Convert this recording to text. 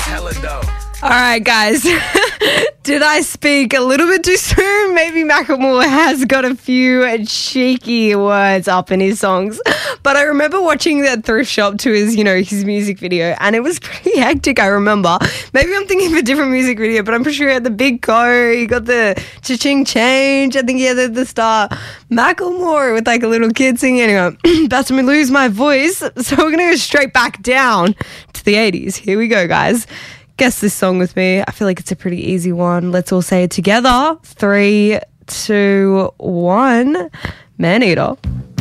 hella dope. All right, guys. Did I speak a little bit too soon? Maybe Macklemore has got a few cheeky words up in his songs. But I remember watching that thrift shop to his, his music video, and it was pretty hectic, I remember. Maybe I'm thinking of a different music video, but I'm pretty sure he had the big coat, he got the cha-ching change, I think he had the star. Macklemore with like a little kid singing. Anyway, about to lose my voice, so we're going to go straight back down to the 80s. Here we go, guys. Guess this song with me. I feel like it's a pretty easy one. Let's all say it together. 3, 2, 1. Man Eater.